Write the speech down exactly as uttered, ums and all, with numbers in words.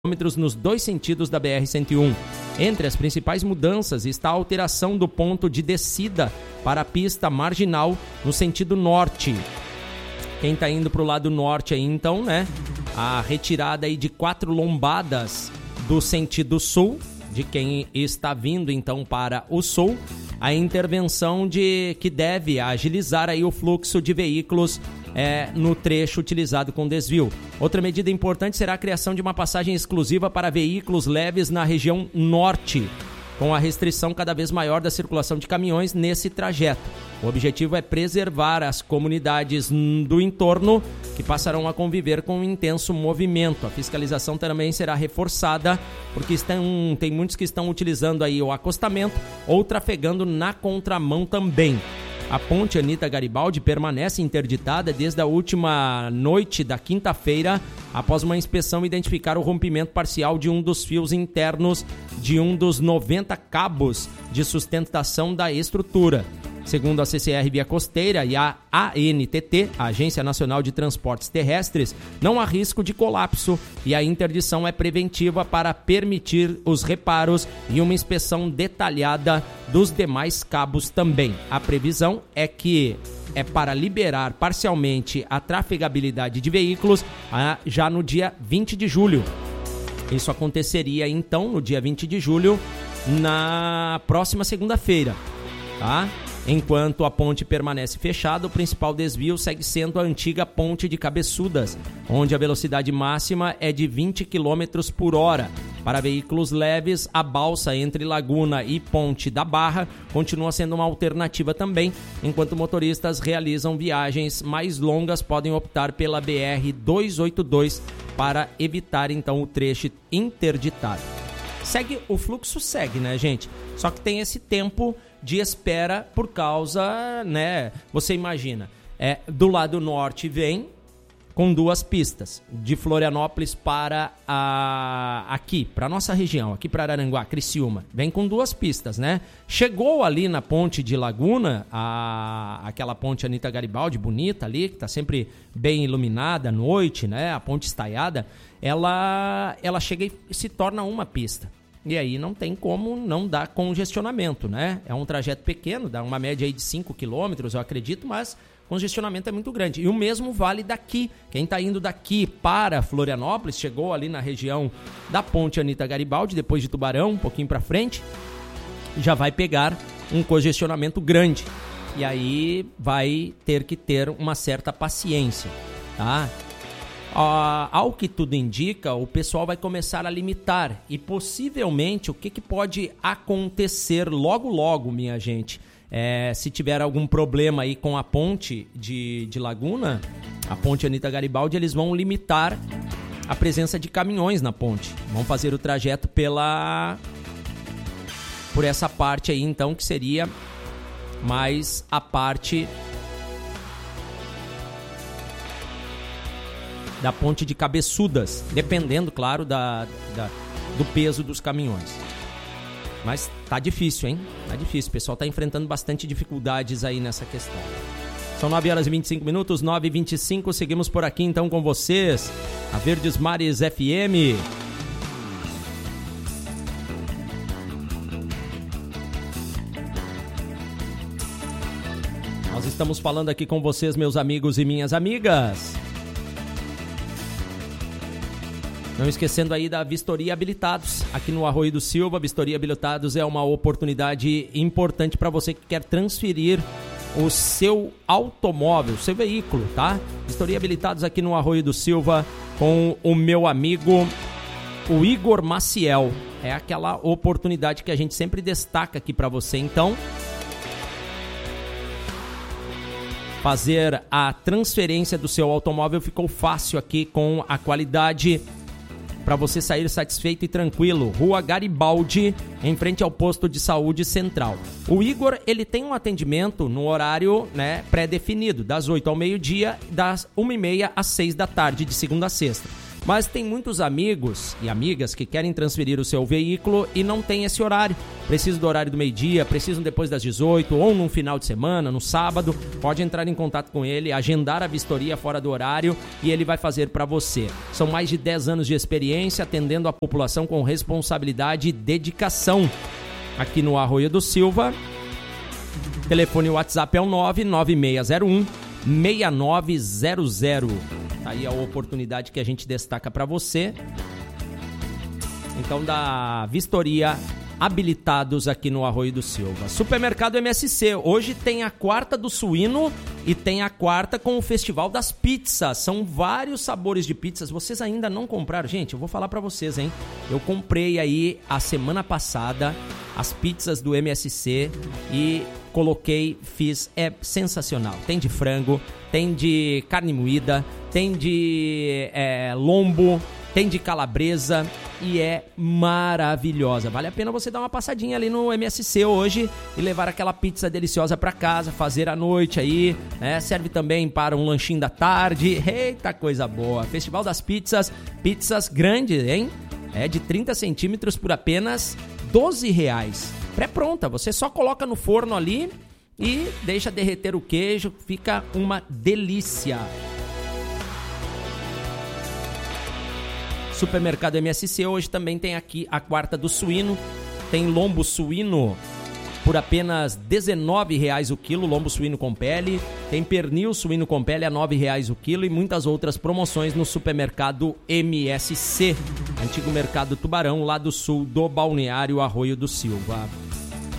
quilômetros nos dois sentidos da B R cento e um. Entre as principais mudanças está a alteração do ponto de descida para a pista marginal no sentido norte. Quem está indo para o lado norte aí, então, né? A retirada aí de quatro lombadas do sentido sul, de quem está vindo então para o sul, a intervenção de que deve agilizar aí o fluxo de veículos é, no trecho utilizado com desvio. Outra medida importante será a criação de uma passagem exclusiva para veículos leves na região norte, com a restrição cada vez maior da circulação de caminhões nesse trajeto. O objetivo é preservar as comunidades do entorno, que passarão a conviver com um intenso movimento. A fiscalização também será reforçada, porque estão, tem muitos que estão utilizando aí o acostamento ou trafegando na contramão também. A ponte Anita Garibaldi permanece interditada desde a última noite da quinta-feira, após uma inspeção identificar o rompimento parcial de um dos fios internos de um dos noventa cabos de sustentação da estrutura. Segundo a C C R Via Costeira e a A N T T, a Agência Nacional de Transportes Terrestres, não há risco de colapso e a interdição é preventiva para permitir os reparos e uma inspeção detalhada dos demais cabos também. A previsão é que é para liberar parcialmente a trafegabilidade de veículos ah, já no dia vinte de julho. Isso aconteceria então no dia vinte de julho, na próxima segunda-feira, tá? Enquanto a ponte permanece fechada, o principal desvio segue sendo a antiga ponte de Cabeçudas, onde a velocidade máxima é de vinte quilômetros por hora. Para veículos leves, a balsa entre Laguna e Ponte da Barra continua sendo uma alternativa também, enquanto motoristas realizam viagens mais longas podem optar pela B R duzentos e oitenta e dois para evitar então o trecho interditado. Segue, o fluxo segue, né, gente? Só que tem esse tempo de espera por causa, né, você imagina, é, do lado norte vem com duas pistas, de Florianópolis para a, aqui, para a nossa região, aqui para Araranguá, Criciúma, vem com duas pistas, né? Chegou ali na ponte de Laguna, a, aquela ponte Anita Garibaldi, bonita ali, que está sempre bem iluminada à noite, né? A ponte estaiada, ela, ela chega e se torna uma pista. E aí não tem como não dar congestionamento, né? É um trajeto pequeno, dá uma média aí de cinco quilômetros, eu acredito, mas congestionamento é muito grande. E o mesmo vale daqui. Quem está indo daqui para Florianópolis, chegou ali na região da ponte Anita Garibaldi, depois de Tubarão, um pouquinho para frente, já vai pegar um congestionamento grande. E aí vai ter que ter uma certa paciência, tá? Ah, ao que tudo indica, o pessoal vai começar a limitar e possivelmente o que, que pode acontecer logo logo, minha gente, é, se tiver algum problema aí com a ponte de, de Laguna, a ponte Anita Garibaldi, eles vão limitar a presença de caminhões na ponte, vão fazer o trajeto pela por essa parte aí então, que seria mais a parte da ponte de Cabeçudas, dependendo, claro, da, da, do peso dos caminhões. Mas tá difícil, hein? Tá difícil, o pessoal tá enfrentando bastante dificuldades aí nessa questão. São nove horas e vinte e cinco minutos, nove e vinte e cinco, seguimos por aqui então com vocês, a Verdes Mares F M. Nós estamos falando aqui com vocês, meus amigos e minhas amigas. Não esquecendo aí da Vistoria Habilitados, aqui no Arroio do Silva. Vistoria Habilitados é uma oportunidade importante para você que quer transferir o seu automóvel, o seu veículo, tá? Vistoria Habilitados aqui no Arroio do Silva com o meu amigo, o Igor Maciel. É aquela oportunidade que a gente sempre destaca aqui para você, então. Fazer a transferência do seu automóvel ficou fácil aqui com a qualidade para você sair satisfeito e tranquilo. Rua Garibaldi, em frente ao posto de saúde central. O Igor, ele tem um atendimento no horário, né, pré-definido, das oito ao meio-dia, das uma e meia às seis da tarde, de segunda a sexta. Mas tem muitos amigos e amigas que querem transferir o seu veículo e não tem esse horário. Precisam do horário do meio-dia, precisam depois das dezoito ou num final de semana, no sábado. Pode entrar em contato com ele, agendar a vistoria fora do horário e ele vai fazer para você. São mais de dez anos de experiência atendendo a população com responsabilidade e dedicação. Aqui no Arroio do Silva, telefone WhatsApp é o nove nove seis zero um seis nove zero zero. Aí a oportunidade que a gente destaca para você. Então, da vistoria habilitados aqui no Arroio do Silva. Supermercado M S C, hoje tem a quarta do suíno e tem a quarta com o Festival das Pizzas. São vários sabores de pizzas. Vocês ainda não compraram? Gente, eu vou falar para vocês, hein? Eu comprei aí a semana passada as pizzas do M S C e coloquei, fiz, é sensacional. Tem de frango, tem de carne moída, tem de é, lombo, tem de calabresa e é maravilhosa. Vale a pena você dar uma passadinha ali no M S C hoje e levar aquela pizza deliciosa para casa, fazer à noite aí, né? Serve também para um lanchinho da tarde. Eita, coisa boa. Festival das Pizzas, pizzas grandes, hein? É de trinta centímetros por apenas doze reais. Pré-pronta, você só coloca no forno ali e deixa derreter o queijo, fica uma delícia. Supermercado M S C hoje também tem aqui a quarta do suíno, tem lombo suíno por apenas dezenove reais o quilo, lombo suíno com pele, tem pernil suíno com pele a nove reais o quilo e muitas outras promoções no Supermercado M S C, antigo Mercado Tubarão, lá do sul do Balneário Arroio do Silva.